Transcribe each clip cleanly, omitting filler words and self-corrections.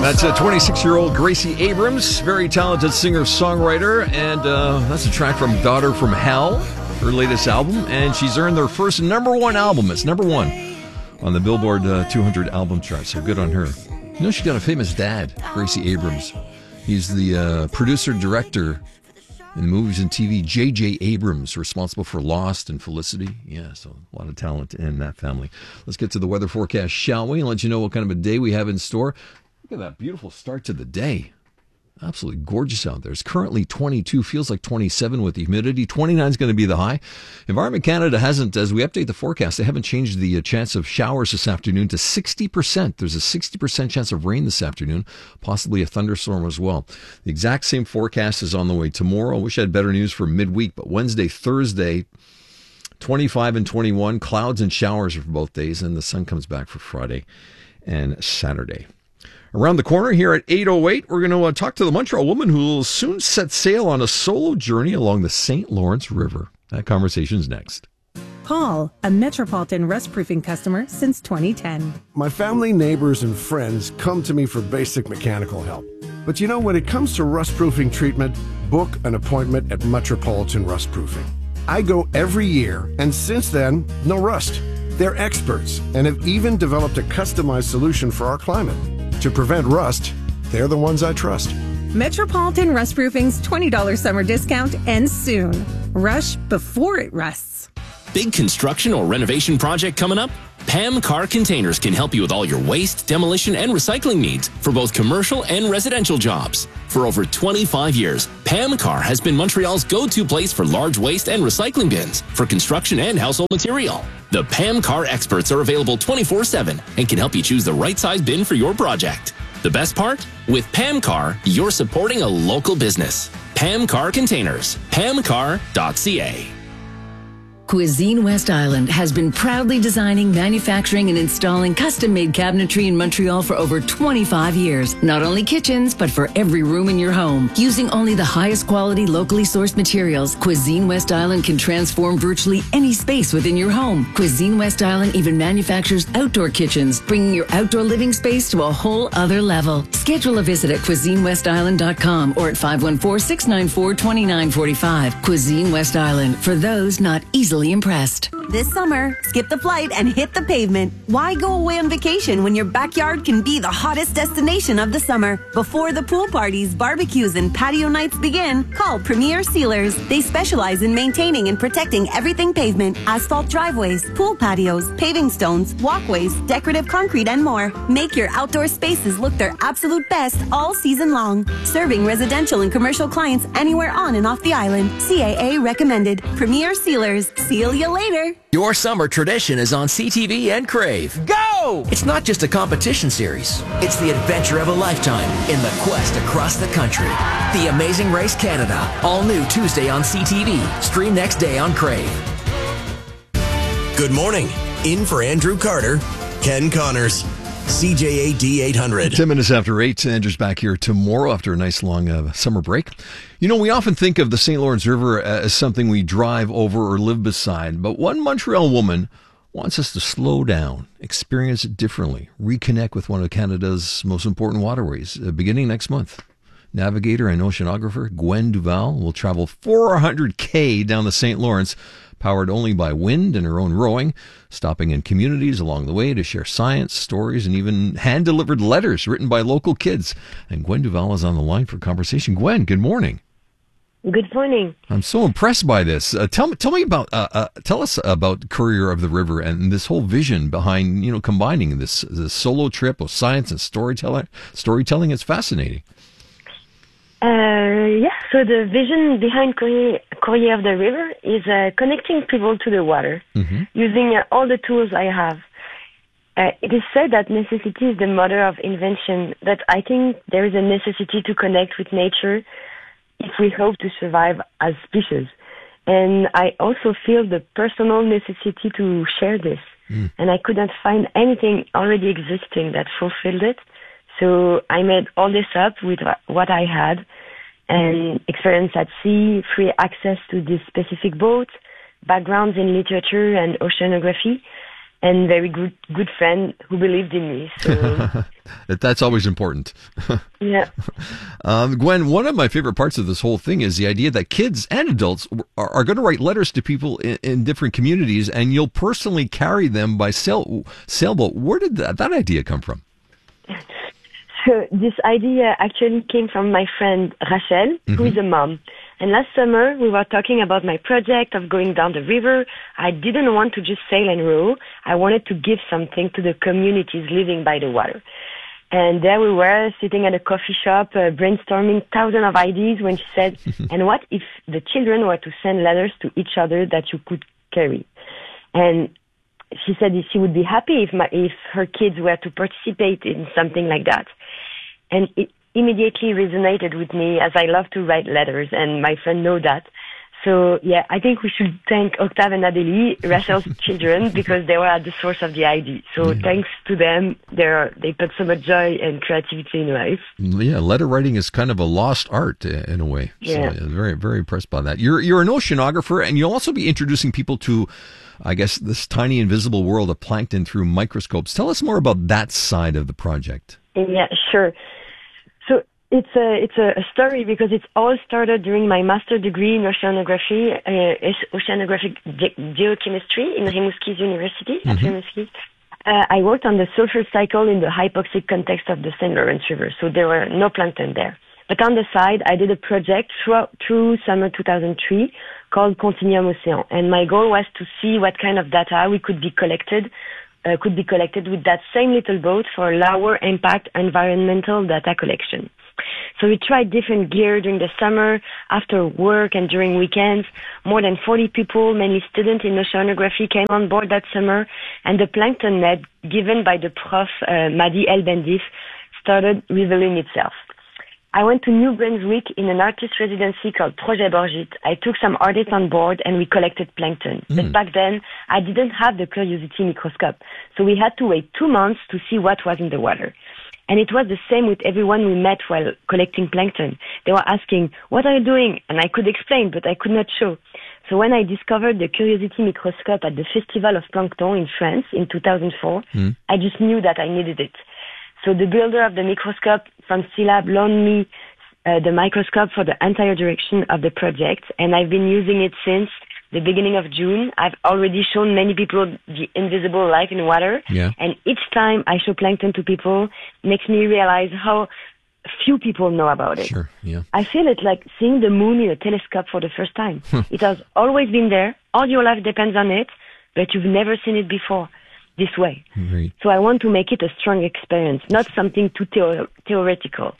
That's a 26-year-old Gracie Abrams, very talented singer-songwriter, and that's a track from Daughter from Hell, her latest album, and she's earned their first number one album. It's number one on the Billboard 200 album chart, so good on her. You know, she got a famous dad, Gracie Abrams. He's the producer-director in movies and TV, J.J. Abrams, responsible for Lost and Felicity. Yeah, so a lot of talent in that family. Let's get to the weather forecast, shall we? And let you know what kind of a day we have in store. Look at that beautiful start to the day. Absolutely gorgeous out there. It's currently 22, feels like 27 with the humidity. 29 is going to be the high. Environment Canada hasn't, as we update the forecast, they haven't changed the chance of showers this afternoon to 60%. There's a 60% chance of rain this afternoon, possibly a thunderstorm as well. The exact same forecast is on the way tomorrow. I wish I had better news for midweek, but Wednesday, Thursday, 25 and 21, clouds and showers for both days, and the sun comes back for Friday and Saturday. Around the corner here at 8:08, we're going to talk to the Montreal woman who will soon set sail on a solo journey along the St. Lawrence River. That conversation's next. Paul, a Metropolitan rust-proofing customer since 2010. My family, neighbors, and friends come to me for basic mechanical help. But you know, when it comes to rust-proofing treatment, book an appointment at Metropolitan Rust-Proofing. I go every year, and since then, no rust. They're experts and have even developed a customized solution for our climate. To prevent rust, they're the ones I trust. Metropolitan Rust-Proofing's $20 summer discount ends soon. Rush before it rusts. Big construction or renovation project coming up? Pam Car Containers can help you with all your waste, demolition, and recycling needs for both commercial and residential jobs. For over 25 years, Pam Car has been Montreal's go-to place for large waste and recycling bins for construction and household material. The Pam Car experts are available 24/7 and can help you choose the right size bin for your project. The best part? With Pam Car, you're supporting a local business. Pam Car Containers. PamCar.ca. Cuisine West Island has been proudly designing, manufacturing, and installing custom-made cabinetry in Montreal for over 25 years. Not only kitchens, but for every room in your home. Using only the highest quality, locally sourced materials, Cuisine West Island can transform virtually any space within your home. Cuisine West Island even manufactures outdoor kitchens, bringing your outdoor living space to a whole other level. Schedule a visit at CuisineWestIsland.com or at 514-694-2945. Cuisine West Island, for those not easily impressed. This summer, skip the flight and hit the pavement. Why go away on vacation when your backyard can be the hottest destination of the summer? Before the pool parties, barbecues, and patio nights begin, call Premier Sealers. They specialize in maintaining and protecting everything pavement, asphalt driveways, pool patios, paving stones, walkways, decorative concrete, and more. Make your outdoor spaces look their absolute best all season long. Serving residential and commercial clients anywhere on and off the island. CAA recommended. Premier Sealers. Seal you later. Your summer tradition is on CTV and Crave. Go! It's not just a competition series. It's the adventure of a lifetime in the quest across the country. The Amazing Race Canada. All new Tuesday on CTV. Stream next day on Crave. Good morning. In for Andrew Carter, Ken Connors. CJAD 800. 10 minutes after 8, Andrew's back here tomorrow after a nice long summer break. You know, we often think of the St. Lawrence River as something we drive over or live beside, but one Montreal woman wants us to slow down, experience it differently, reconnect with one of Canada's most important waterways, beginning next month. Navigator and oceanographer Gwen Duval will travel 400K down the St. Lawrence, powered only by wind and her own rowing, stopping in communities along the way to share science, stories, and even hand-delivered letters written by local kids. And Gwen Duval is on the line for conversation. Gwen, good morning. Good morning. I'm so impressed by this. Tell us about Courier of the River and this whole vision behind, combining this solo trip of science and storytelling. It's fascinating. So the vision behind Courier of the River is connecting people to the water, using all the tools I have. It is said that necessity is the mother of invention, but I think there is a necessity to connect with nature if we hope to survive as species. And I also feel the personal necessity to share this. And I couldn't find anything already existing that fulfilled it. So I made all this up with what I had, and experience at sea, free access to this specific boat, backgrounds in literature and oceanography, and very good friend who believed in me. So that's always important. Yeah. Gwen, one of my favorite parts of this whole thing is the idea that kids and adults are going to write letters to people in different communities, and you'll personally carry them by sailboat. Where did that idea come from? So this idea actually came from my friend Rachel, who is a mom. And last summer, we were talking about my project of going down the river. I didn't want to just sail and row. I wanted to give something to the communities living by the water. And there we were, sitting at a coffee shop, brainstorming thousands of ideas when she said, and what if the children were to send letters to each other that you could carry? And she said she would be happy if her kids were to participate in something like that. And it immediately resonated with me, as I love to write letters, and my friend know that. So, yeah, I think we should thank Octave and Adélie, Rachel's children, because they were at the source of the idea. So thanks to them, they put so much joy and creativity in life. Yeah, letter writing is kind of a lost art in a way. Yeah. So, very, very impressed by that. You're an oceanographer, and you'll also be introducing people to, I guess, this tiny invisible world of plankton through microscopes. Tell us more about that side of the project. Yeah, sure. So it's a story because it's all started during my master degree in oceanography, oceanographic geochemistry in Rimouski's University at Rimouski. I worked on the sulfur cycle in the hypoxic context of the St. Lawrence River, so there were no plankton there. But on the side, I did a project through summer 2003 called Continuum Océan, and my goal was to see what kind of data could be collected with that same little boat for lower impact environmental data collection. So we tried different gear during the summer, after work and during weekends. More than 40 people, mainly students in oceanography, came on board that summer, and the plankton net given by the prof, Madi El-Bendif, started revealing itself. I went to New Brunswick in an artist residency called Projet Borgit. I took some artists on board and we collected plankton. But back then, I didn't have the Curiosity microscope. So we had to wait 2 months to see what was in the water. And it was the same with everyone we met while collecting plankton. They were asking, what are you doing? And I could explain, but I could not show. So when I discovered the Curiosity microscope at the Festival of Plankton in France in 2004, I just knew that I needed it. So the builder of the microscope from C-Lab loaned me the microscope for the entire direction of the project, and I've been using it since the beginning of June. I've already shown many people the invisible life in water, and each time I show plankton to people makes me realize how few people know about it. Sure, yeah. I feel it like seeing the moon in a telescope for the first time. It has always been there. All your life depends on it, but you've never seen it before this way. Right. So I want to make it a strong experience, not something too theoretical.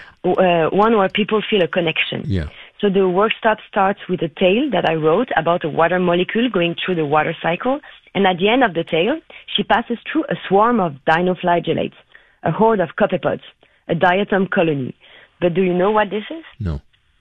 One where people feel a connection. Yeah. So the workshop starts with a tale that I wrote about a water molecule going through the water cycle. And at the end of the tale, she passes through a swarm of dinoflagellates, a horde of copepods, a diatom colony. But do you know what this is? No.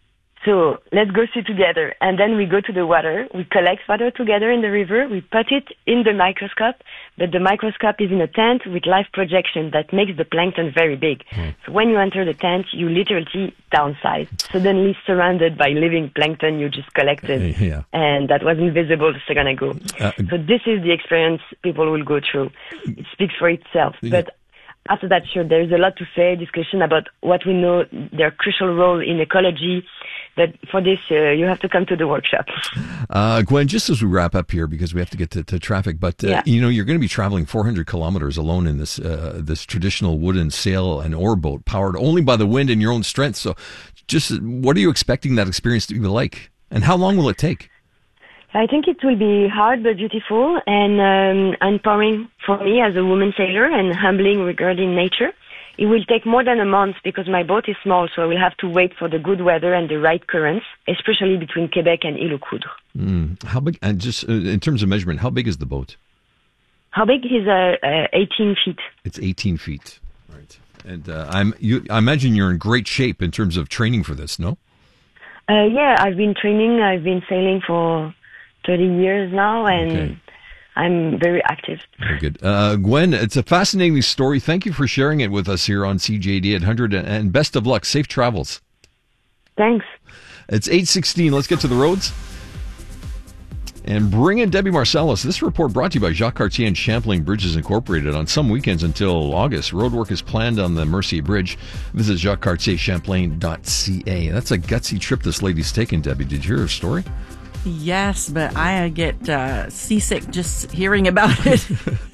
So let's go see together. And then we go to the water. We collect water together in the river. We put it in the microscope. But the microscope is in a tent with live projection that makes the plankton very big. So when you enter the tent, you literally downsize. Suddenly surrounded by living plankton you just collected. And that was invisible a second ago. So this is the experience people will go through. It speaks for itself. But after that, sure, there's a lot to say, discussion about what we know, their crucial role in ecology. But for this, you have to come to the workshop. Gwen, just as we wrap up here, because we have to get to traffic, but you know, you're going to be traveling 400 kilometers alone in this this traditional wooden sail and oar boat powered only by the wind and your own strength. So just what are you expecting that experience to be like? And how long will it take? I think it will be hard but beautiful and empowering for me as a woman sailor and humbling regarding nature. It will take more than a month because my boat is small, so I will have to wait for the good weather and the right currents, especially between Quebec and Île-aux-Coudres. How big, and just in terms of measurement, how big is the boat? How big is 18 feet? It's 18 feet. Right. And I imagine you're in great shape in terms of training for this, no? Yeah, I've been training. I've been sailing for 30 years now, and I'm very active. Very good. Gwen, it's a fascinating story. Thank you for sharing it with us here on CJAD 800, and best of luck. Safe travels. Thanks. It's 8:16. Let's get to the roads. And bring in Debbie Marcellus. This report brought to you by Jacques Cartier and Champlain Bridges Incorporated. On some weekends until August, roadwork is planned on the Mercier Bridge. Visit JacquesCartierChamplain.ca. That's a gutsy trip this lady's taken, Debbie. Did you hear her story? Yes, but I get seasick just hearing about it.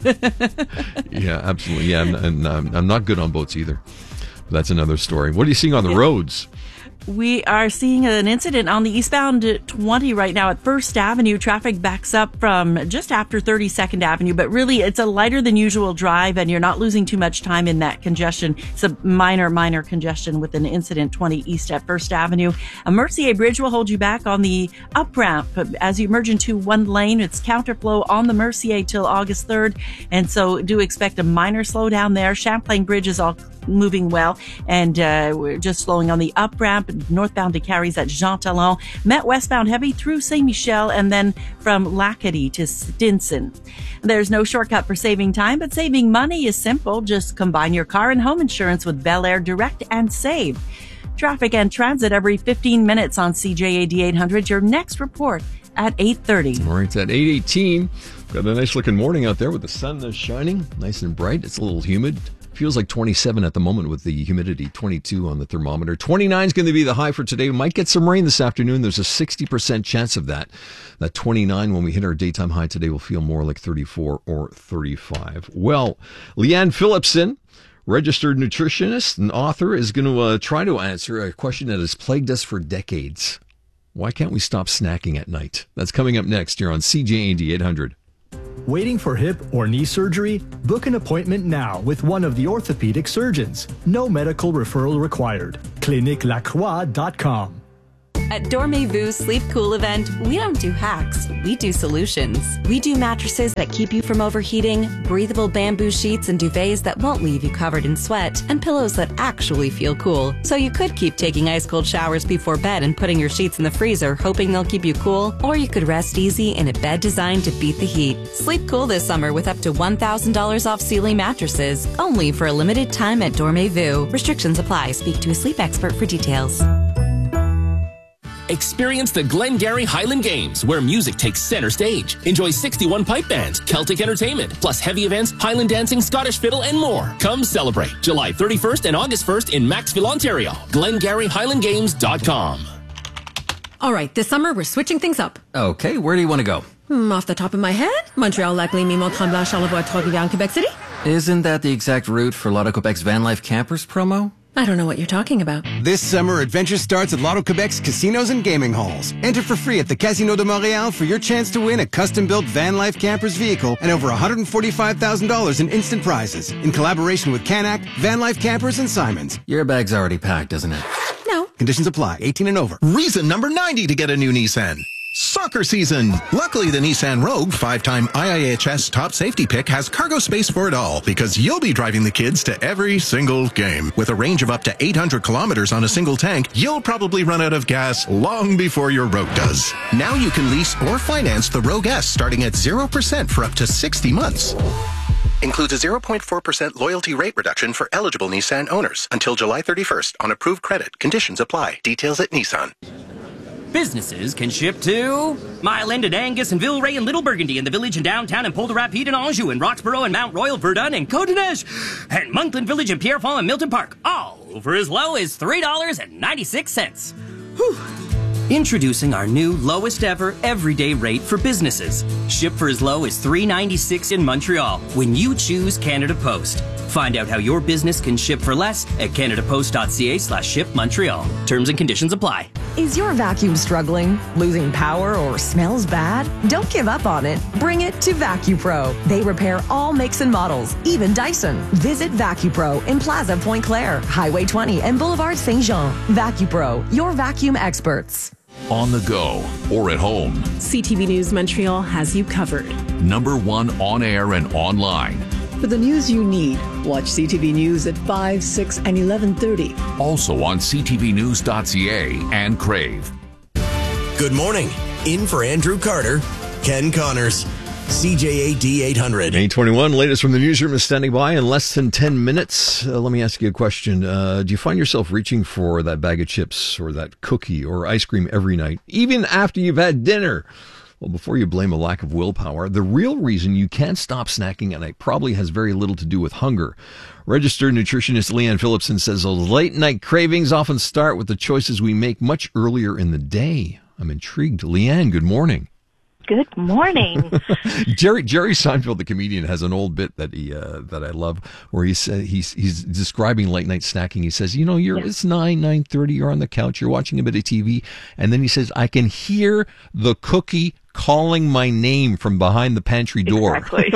Yeah, absolutely. Yeah, and I'm not good on boats either. But that's another story. What are you seeing on the roads? We are seeing an incident on the eastbound 20 right now at First Avenue. Traffic backs up from just after 32nd Avenue, but really it's a lighter than usual drive and you're not losing too much time in that congestion. It's a minor congestion with an incident 20 east at First Avenue. A Mercier Bridge will hold you back on the up ramp as you merge into one lane. It's counterflow on the Mercier till August 3rd, and so do expect a minor slowdown there. Champlain Bridge is all moving well, and we're just slowing on the up ramp northbound to Carries at Jean Talon. Met westbound heavy through Saint Michel and then from Lacadie to Stinson. There's no shortcut for saving time, but saving money is simple. Just combine your car and home insurance with Bel Air Direct and save. Traffic and transit every 15 minutes on CJAD 800. Your next report at 8:30. All right, it's at 8:18. Got a nice looking morning out there with the sun shining, nice and bright. It's a little humid. Feels like 27 at the moment with the humidity, 22 on the thermometer. 29 is going to be the high for today. We might get some rain this afternoon. There's a 60% chance of that. That 29, when we hit our daytime high today, will feel more like 34 or 35. Well, Leanne Phillipson, registered nutritionist and author, is going to try to answer a question that has plagued us for decades. Why can't we stop snacking at night? That's coming up next here on CJAD 800. Waiting for hip or knee surgery? Book an appointment now with one of the orthopedic surgeons. No medical referral required. CliniqueLacroix.com. At Dormez-vous Sleep Cool event, we don't do hacks, we do solutions. We do mattresses that keep you from overheating, breathable bamboo sheets and duvets that won't leave you covered in sweat, and pillows that actually feel cool. So you could keep taking ice-cold showers before bed and putting your sheets in the freezer, hoping they'll keep you cool, or you could rest easy in a bed designed to beat the heat. Sleep cool this summer with up to $1,000 off Sealy mattresses, only for a limited time at Dormez-vous. Restrictions apply. Speak to a sleep expert for details. Experience the Glengarry Highland Games, where music takes center stage. Enjoy 61 pipe bands, Celtic entertainment, plus heavy events, Highland dancing, Scottish fiddle, and more. Come celebrate July 31st and August 1st in Maxville, Ontario. GlengarryHighlandGames.com. All right, this summer we're switching things up. Okay, where do you want to go? Off the top of my head, Montreal, Lac-Lémy, Mont-Tremblant, Charlevoix, Trois-Rivières, Quebec City. Isn't that the exact route for Lotto Quebec's Van Life Campers promo? I don't know what you're talking about. This summer, adventure starts at Lotto Quebec's casinos and gaming halls. Enter for free at the Casino de Montréal for your chance to win a custom-built Van Life Campers vehicle and over $145,000 in instant prizes in collaboration with Canac, Van Life Campers, and Simons. Your bag's already packed, isn't it? No. Conditions apply. 18 and over. Reason number 90 to get a new Nissan. Soccer season. Luckily, the Nissan Rogue, 5-time IIHS top safety pick, has cargo space for it all, because you'll be driving the kids to every single game. With a range of up to 800 kilometers on a single tank, you'll probably run out of gas long before your Rogue does. Now you can lease or finance the Rogue S starting at 0% for up to 60 months. Includes a 0.4% loyalty rate reduction for eligible Nissan owners until July 31st on approved credit. Conditions apply. Details at Nissan. Businesses can ship to Mile End and Angus and Villeray and Little Burgundy, and the Village and Downtown and Pôle-de-Rapide and Anjou and Roxborough and Mount Royal, Verdun and Côte-de-Neige and Monkland Village and Pierrefonds and Milton Park, all for as low as $3.96. Whew. Introducing our new lowest ever everyday rate for businesses. Ship for as low as $3.96 in Montreal when you choose Canada Post. Find out how your business can ship for less at canadapost.ca/shipmontreal. Terms and conditions apply. Is your vacuum struggling, losing power, or smells bad? Don't give up on it. Bring it to VacuPro. They repair all makes and models, even Dyson. Visit VacuPro in Plaza Pointe-Claire, Highway 20, and Boulevard Saint-Jean. VacuPro, your vacuum experts. On the go or at home, CTV News Montreal has you covered. #1 on air and online. For the news you need, watch CTV News at 5, 6, and 11:30. Also on ctvnews.ca and Crave. Good morning. In for Andrew Carter, Ken Connors, CJAD 800. 8:21, latest from the newsroom is standing by in less than 10 minutes. Let me ask you a question. Do you find yourself reaching for that bag of chips or that cookie or ice cream every night, even after you've had dinner? Well, before you blame a lack of willpower, the real reason you can't stop snacking at night probably has very little to do with hunger. Registered nutritionist Leanne Phillipson says those late night cravings often start with the choices we make much earlier in the day. I'm intrigued. Leanne, good morning. Good morning. Jerry Seinfeld, the comedian, has an old bit that that I love, where he said he's describing late night snacking. He says, it's 9:30, you're on the couch, you're watching a bit of TV, and then he says, I can hear the cookie calling my name from behind the pantry door. Exactly.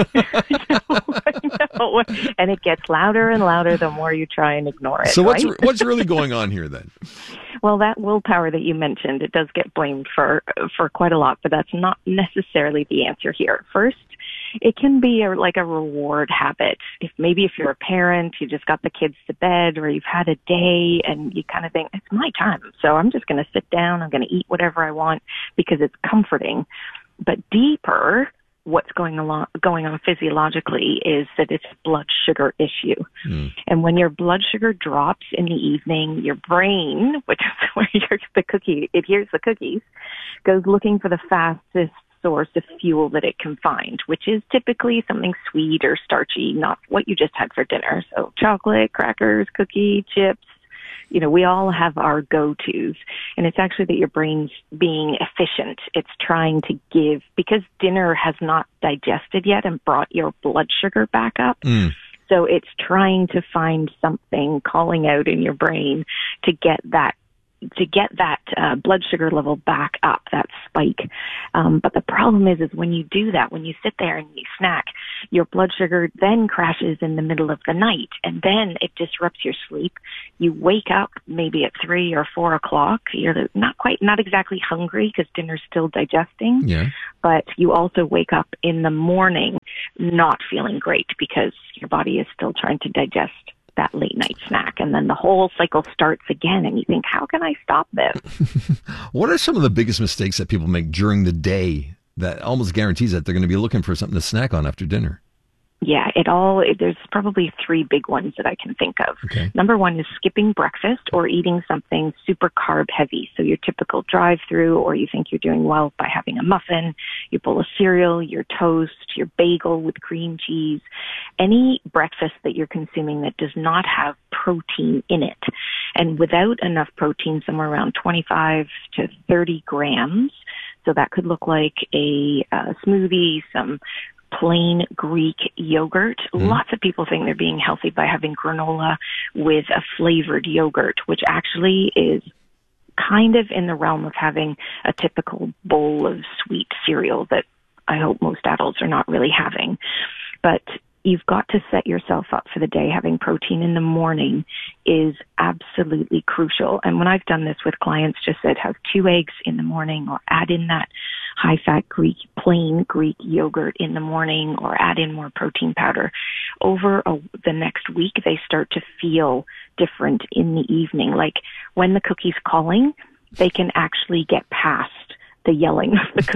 I know. And it gets louder and louder the more you try and ignore it. So right? what's really going on here then? Well, that willpower that you mentioned, it does get blamed for quite a lot, but that's not necessarily the answer here. First, it can be like a reward habit. If you're a parent, you just got the kids to bed, or you've had a day and you kind of think, it's my time, so I'm just going to sit down, I'm going to eat whatever I want because it's comforting. But deeper, what's going on physiologically is that it's a blood sugar issue. And when your blood sugar drops in the evening, your brain, which is where it hears the cookies, goes looking for the fastest source of fuel that it can find, which is typically something sweet or starchy, not what you just had for dinner. So chocolate, crackers, cookie, chips. We all have our go-tos, and it's actually that your brain's being efficient. It's trying to give, because dinner has not digested yet and brought your blood sugar back up. So it's trying to find something calling out in your brain to get that blood sugar level back up, that spike. But the problem is when you do that, when you sit there and you snack, your blood sugar then crashes in the middle of the night, and then it disrupts your sleep. You wake up maybe at 3 or 4 o'clock. You're not exactly hungry because dinner's still digesting. Yeah. But you also wake up in the morning not feeling great because your body is still trying to digest that late night snack, and then the whole cycle starts again, and you think, how can I stop this? What are some of the biggest mistakes that people make during the day that almost guarantees that they're going to be looking for something to snack on after dinner? Yeah, there's probably 3 big ones that I can think of. Okay. Number 1 is skipping breakfast or eating something super carb heavy. So your typical drive-through, or you think you're doing well by having a muffin, your bowl of cereal, your toast, your bagel with cream cheese, any breakfast that you're consuming that does not have protein in it. And without enough protein, somewhere around 25 to 30 grams. So that could look like a smoothie, some plain Greek yogurt. Lots of people think they're being healthy by having granola with a flavored yogurt, which actually is kind of in the realm of having a typical bowl of sweet cereal that I hope most adults are not really having. But you've got to set yourself up for the day. Having protein in the morning is absolutely crucial. And when I've done this with clients, just said have 2 eggs in the morning, or add in that high-fat plain Greek yogurt in the morning, or add in more protein powder. Over the next week, they start to feel different in the evening. Like when the cookie's calling, they can actually get past the yelling of the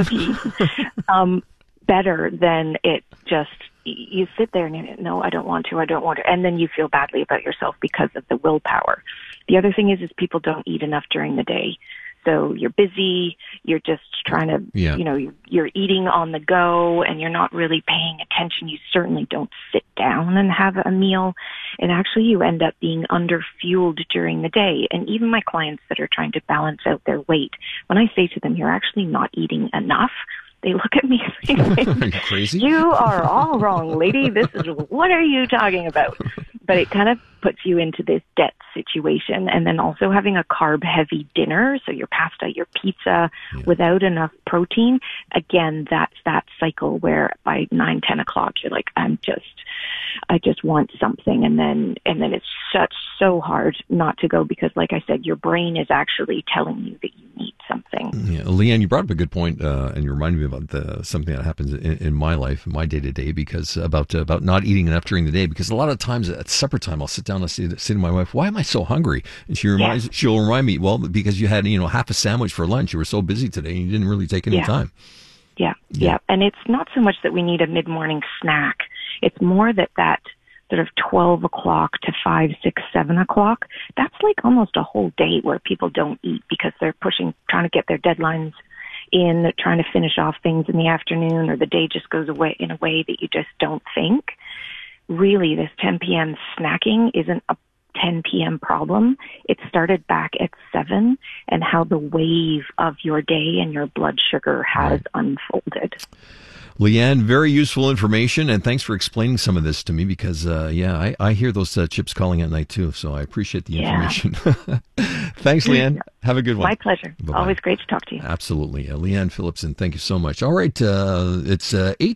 cookies better than it just, you sit there and you no, I don't want to, and then you feel badly about yourself because of the willpower. The other thing is people don't eat enough during the day. So you're busy, you're just trying to, you're eating on the go, and you're not really paying attention. You certainly don't sit down and have a meal. And actually you end up being under-fueled during the day. And even my clients that are trying to balance out their weight, when I say to them, you're actually not eating enough, they look at me and say, are you crazy? You are all wrong, lady. What are you talking about? But it kind of puts you into this debt situation. And then also having a carb-heavy dinner, so your pasta, your pizza, without enough protein, again, that's that cycle where by 9, 10 o'clock, you're like, I just want something. And then it's so hard not to go, because like I said, your brain is actually telling you that you need something. Yeah, Leanne, you brought up a good point, and you reminded me about something that happens in my life, in my day-to-day, because about not eating enough during the day, because a lot of times at supper time, I'll sit down and say to my wife, why am I so hungry? And she'll remind me, well, because you had, half a sandwich for lunch. You were so busy today and you didn't really take any time. Yeah. And it's not so much that we need a mid-morning snack. It's more that sort of 12 o'clock to 5, 6, 7 o'clock, that's like almost a whole day where people don't eat because they're trying to get their deadlines in trying to finish off things in the afternoon, or the day just goes away in a way that you just don't think. Really, this 10 p.m. snacking isn't a 10 p.m. problem. It started back at 7, and how the wave of your day and your blood sugar has unfolded. Leanne, very useful information, and thanks for explaining some of this to me because, I hear those chips calling at night too, so I appreciate the information. Thanks, Leanne. Have a good one. My pleasure. Bye-bye. Always great to talk to you. Absolutely. Leanne Phillipson, thank you so much. All right, it's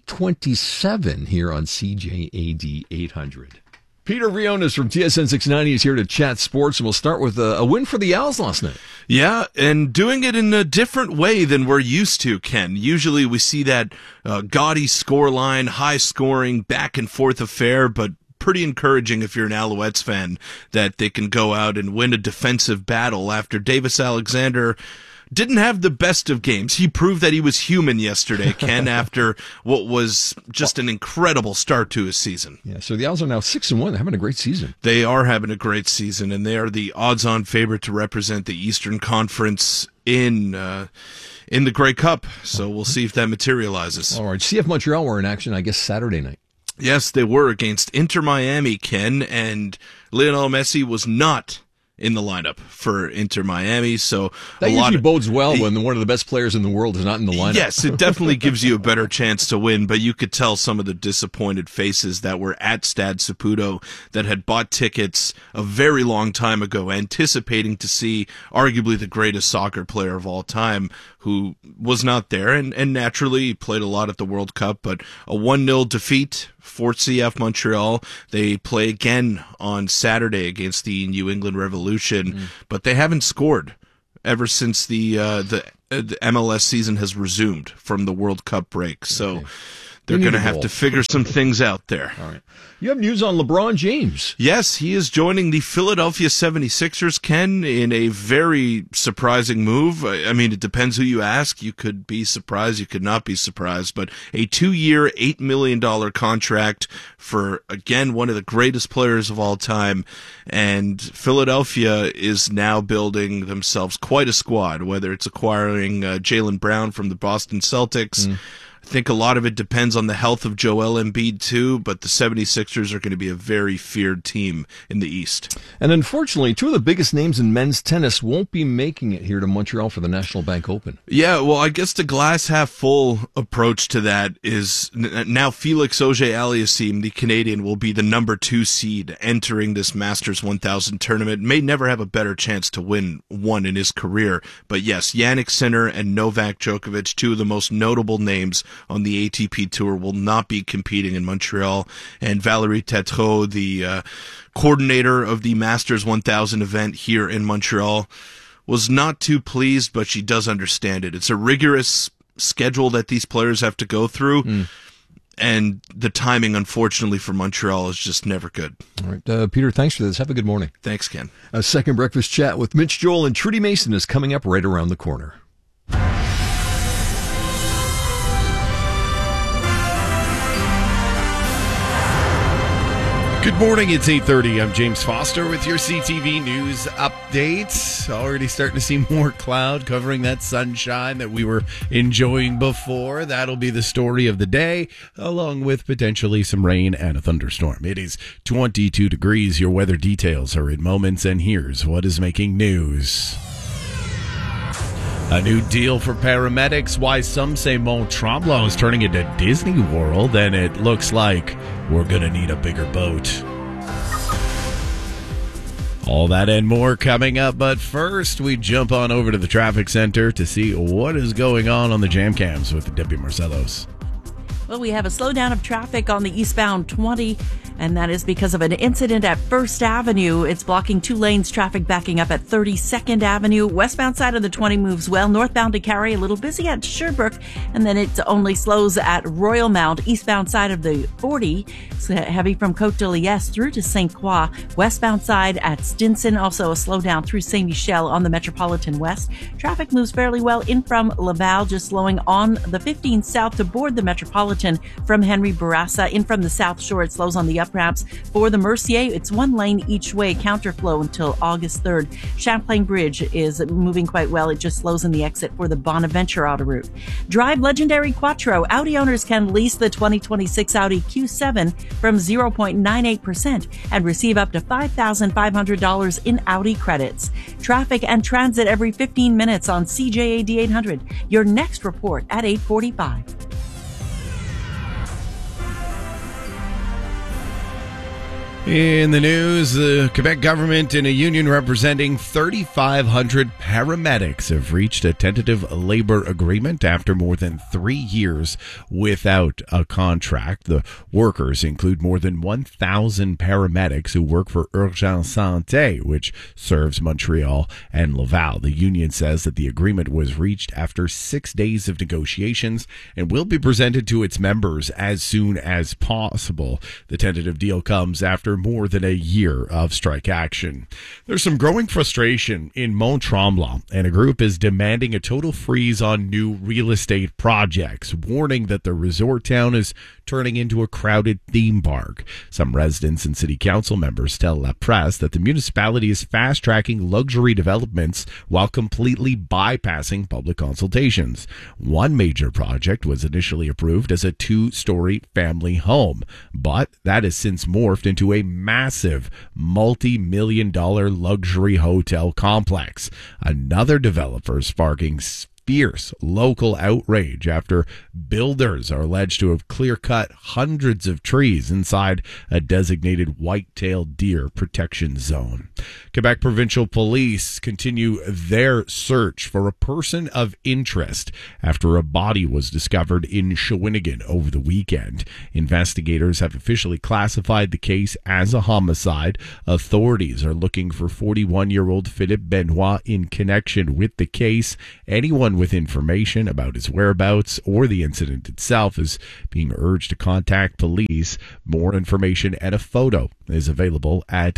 8:27 here on CJAD 800. Peter Briones from TSN 690 is here to chat sports, and we'll start with a win for the Owls last night. Yeah, and doing it in a different way than we're used to, Ken. Usually we see that gaudy scoreline, high-scoring, back-and-forth affair, but pretty encouraging if you're an Alouettes fan that they can go out and win a defensive battle after Davis Alexander didn't have the best of games. He proved that he was human yesterday, Ken, after what was just an incredible start to his season. Yeah, so the Owls are now 6-1. They're having a great season. They are having a great season, and they are the odds-on favorite to represent the Eastern Conference in the Grey Cup. So we'll see if that materializes. All right, CF Montreal were in action, I guess, Saturday night. Yes, they were against Inter Miami, Ken, and Lionel Messi was not in the lineup for Inter Miami, so that usually bodes well when one of the best players in the world is not in the lineup. Yes, it definitely gives you a better chance to win, but you could tell some of the disappointed faces that were at Stade Saputo that had bought tickets a very long time ago, anticipating to see arguably the greatest soccer player of all time, who was not there, and naturally played a lot at the World Cup, but a 1-0 defeat for CF Montreal. They play again on Saturday against the New England Revolution, but they haven't scored ever since the MLS season has resumed from the World Cup break. So they're going to have to figure some things out there. All right. You have news on LeBron James. Yes, he is joining the Philadelphia 76ers, Ken, in a very surprising move. I mean, it depends who you ask. You could be surprised, you could not be surprised. But a 2-year, $8 million contract for, again, one of the greatest players of all time. And Philadelphia is now building themselves quite a squad, whether it's acquiring Jaylen Brown from the Boston Celtics. I think a lot of it depends on the health of Joel Embiid, too, but the 76ers are going to be a very feared team in the East. And unfortunately, two of the biggest names in men's tennis won't be making it here to Montreal for the National Bank Open. Yeah, well, I guess the glass-half-full approach to that is now Felix Auger-Aliassime, the Canadian, will be the number 2 seed entering this Masters 1000 tournament. May never have a better chance to win one in his career. But yes, Jannik Sinner and Novak Djokovic, two of the most notable names on the ATP Tour, will not be competing in Montreal. And Valérie Tétrault, the coordinator of the Masters 1000 event here in Montreal, was not too pleased, but she does understand it. It's a rigorous schedule that these players have to go through. And the timing, unfortunately, for Montreal is just never good. All right, Peter, thanks for this. Have a good morning. Thanks, Ken. A second breakfast chat with Mitch Joel and Trudy Mason is coming up right around the corner. Good morning, it's 8:30. I'm James Foster with your CTV News update. Already starting to see more cloud covering that sunshine that we were enjoying before. That'll be the story of the day, along with potentially some rain and a thunderstorm. It is 22 degrees. Your weather details are in moments, and here's what is making news. A new deal for paramedics. Why some say Mont Tremblant is turning into Disney World, and it looks like we're going to need a bigger boat. All that and more coming up, but first we jump on over to the traffic center to see what is going on the jam cams with Debbie Marcellos. Well, we have a slowdown of traffic on the eastbound 20, and that is because of an incident at First Avenue. It's blocking 2 lanes, traffic backing up at 32nd Avenue. Westbound side of the 20 moves well. Northbound to Cary, a little busy at Sherbrooke, and then it only slows at Royal Mount. Eastbound side of the 40, it's heavy from Côte de Liesse through to St. Croix. Westbound side at Stinson, also a slowdown through Saint Michel on the Metropolitan West. Traffic moves fairly well in from Laval, just slowing on the 15 south to board the Metropolitan from Henry Bourassa. In from the South Shore, it slows on the up off-ramps for the Mercier. It's one lane each way, counterflow until August 3rd. Champlain Bridge is moving quite well. It just slows in the exit for the Bonaventure autoroute. Drive legendary Quattro. Audi owners can lease the 2026 Audi Q7 from 0.98% and receive up to $5,500 in Audi credits. Traffic and transit every 15 minutes on CJAD 800. Your next report at 8:45. In the news, the Quebec government and a union representing 3,500 paramedics have reached a tentative labor agreement after more than 3 years without a contract. The workers include more than 1,000 paramedics who work for Urgence Santé, which serves Montreal and Laval. The union says that the agreement was reached after 6 days of negotiations and will be presented to its members as soon as possible. The tentative deal comes after more than a year of strike action. There's some growing frustration in Mont Tremblant, and a group is demanding a total freeze on new real estate projects, warning that the resort town is turning into a crowded theme park. Some residents and city council members tell La Presse that the municipality is fast-tracking luxury developments while completely bypassing public consultations. One major project was initially approved as a 2-story family home, but that has since morphed into a massive multi-million-dollar luxury hotel complex. Another developer sparking fierce local outrage after builders are alleged to have clear-cut hundreds of trees inside a designated white-tailed deer protection zone. Quebec Provincial Police continue their search for a person of interest after a body was discovered in Shawinigan over the weekend. Investigators have officially classified the case as a homicide. Authorities are looking for 41-year-old Philippe Benoit in connection with the case. Anyone with information about his whereabouts or the incident itself is being urged to contact police. More information and a photo is available at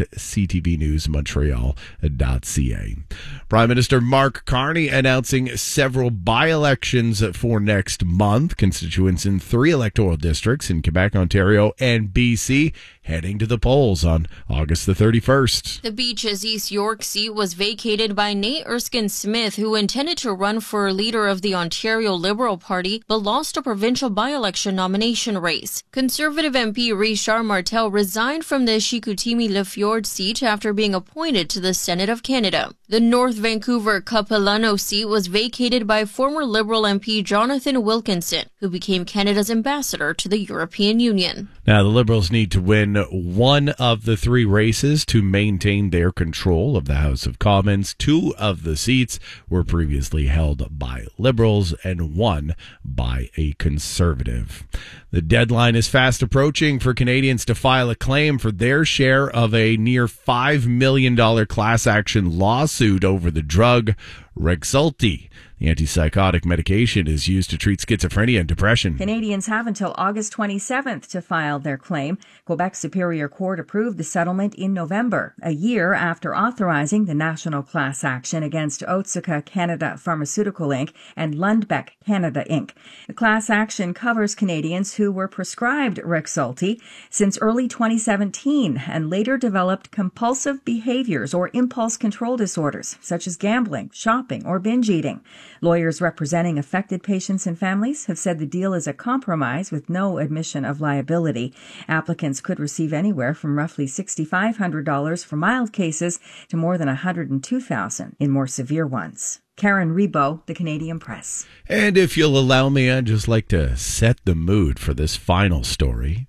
ctvnewsmontreal.ca. Prime Minister Mark Carney announcing several by-elections for next month. Constituents in 3 electoral districts in Quebec, Ontario, and BC heading to the polls on August the 31st. The Beaches East York seat was vacated by Nate Erskine-Smith, who intended to run for leader of the Ontario Liberal Party, but lost a provincial by-election nomination race. Conservative MP Richard Martel resigned from the Chicoutimi-Le Fjord seat after being appointed to the Senate of Canada. The North Vancouver Capilano seat was vacated by former Liberal MP Jonathan Wilkinson, who became Canada's ambassador to the European Union. Now, the Liberals need to win one of the 3 races to maintain their control of the House of Commons. 2 of the seats were previously held by Liberals and 1 by a Conservative. The deadline is fast approaching for Canadians to file a claim for their share of a near $5 million class action lawsuit over the drug Rexulti. The antipsychotic medication is used to treat schizophrenia and depression. Canadians have until August 27th to file their claim. Quebec Superior Court approved the settlement in November, a year after authorizing the national class action against Otsuka Canada Pharmaceutical Inc. and Lundbeck Canada Inc. The class action covers Canadians who were prescribed Rexulti since early 2017 and later developed compulsive behaviors or impulse control disorders, such as gambling, shopping, or binge eating. Lawyers representing affected patients and families have said the deal is a compromise with no admission of liability. Applicants could receive anywhere from roughly $6,500 for mild cases to more than $102,000 in more severe ones. Karen Rebo, The Canadian Press. And if you'll allow me, I'd just like to set the mood for this final story.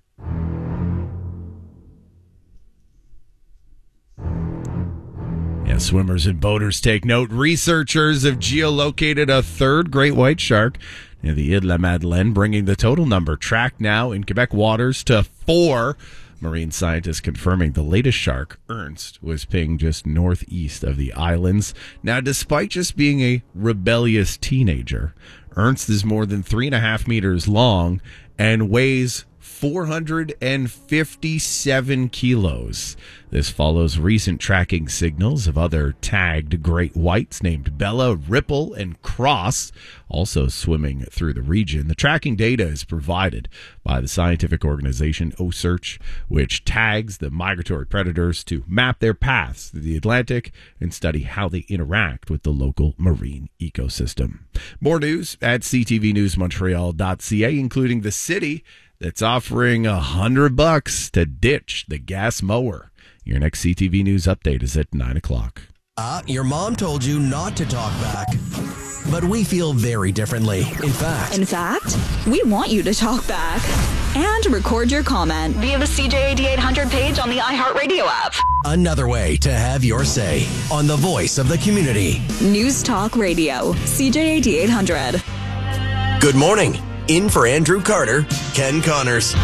Yeah, swimmers and boaters take note. Researchers have geolocated a 3rd great white shark near the Ile de la Madeleine, bringing the total number tracked now in Quebec waters to 4. Marine scientists confirming the latest shark, Ernst, was pinged just northeast of the islands. Now, despite just being a rebellious teenager, Ernst is more than 3.5 meters long and weighs 457 kilos. This follows recent tracking signals of other tagged great whites named Bella, Ripple, and Cross also swimming through the region. The tracking data is provided by the scientific organization OCEARCH, which tags the migratory predators to map their paths through the Atlantic and study how they interact with the local marine ecosystem. More news at ctvnewsmontreal.ca, including the city that's offering $100 to ditch the gas mower. Your next CTV News update is at 9 o'clock. Your mom told you not to talk back. But we feel very differently. In fact, we want you to talk back and record your comment via the CJAD 800 page on the iHeartRadio app. Another way to have your say on the voice of the community. News Talk Radio, CJAD 800. Good morning. In for Andrew Carter, Ken Connors.